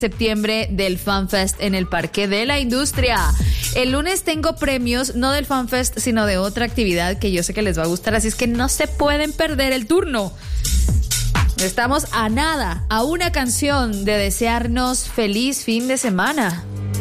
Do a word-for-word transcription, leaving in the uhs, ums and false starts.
septiembre del FanFest en el Parque de la Industria. El lunes tengo premios, no del FanFest, sino de otra actividad que yo sé que les va a gustar, así es que no se pueden perder el turno. Estamos a nada, a una canción de desearnos feliz fin de semana.